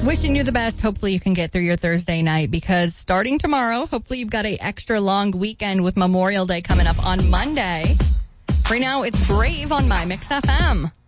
Wishing you the best. Hopefully you can get through your Thursday night because starting tomorrow, hopefully you've got an extra long weekend with Memorial Day coming up on Monday. Right now, it's Brave on My Mix FM.